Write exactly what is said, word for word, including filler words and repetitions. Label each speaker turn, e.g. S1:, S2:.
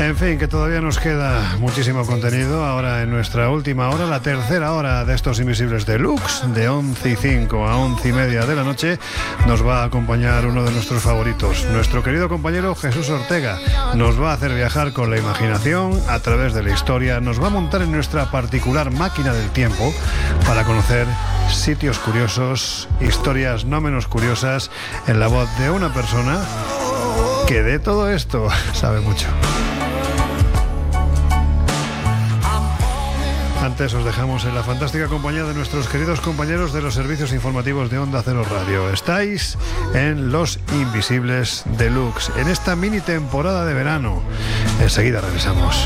S1: En fin, que todavía nos queda muchísimo contenido. Ahora en nuestra última hora, la tercera hora de estos Invisibles Deluxe, de once y cinco a once y media de la noche, nos va a acompañar uno de nuestros favoritos. Nuestro querido compañero Jesús Ortega nos va a hacer viajar con la imaginación a través de la historia. Nos va a montar en nuestra particular máquina del tiempo para conocer sitios curiosos, historias no menos curiosas, en la voz de una persona que de todo esto sabe mucho. Antes os dejamos en la fantástica compañía de nuestros queridos compañeros de los servicios informativos de Onda Cero Radio. Estáis en Los Invisibles Deluxe, en esta mini temporada de verano. Enseguida regresamos.